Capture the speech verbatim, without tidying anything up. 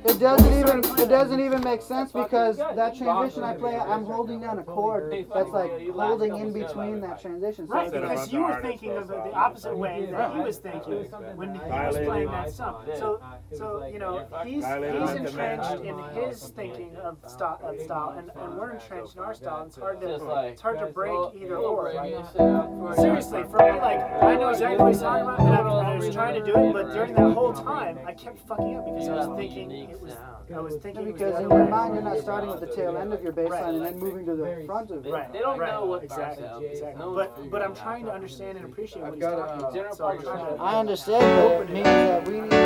It doesn't even it doesn't even make sense because that transition I play, I'm holding down a chord that's like holding in between that transition. So Right, it's like- because you were thinking of it the opposite way that he was thinking when he was playing that stuff. So, so you know, he's he's entrenched in his thinking of style, of style, and, and we're entrenched in our style. And it's hard to it's hard to break either or. Right? Seriously, for me, like I know exactly what he's talking about, and I, I was trying to do it, but during that whole time, I kept fucking up because I was thinking it was. I was thinking it was because the in other your way. mind you're not starting with the tail end of your bass Right. line and then moving to the front of it. Right. They don't right. know what exactly. sound. Exactly. No But but I'm trying to understand and appreciate what he's got talking a- about. So I'm trying to. I understand, but it means that we need